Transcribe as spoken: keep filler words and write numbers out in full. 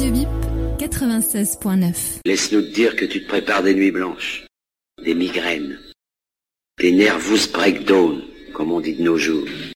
Radio Bip quatre-vingt-seize point neuf. Laisse-nous te dire que tu te prépares des nuits blanches, des migraines, des nervous breakdown, comme on dit de nos jours.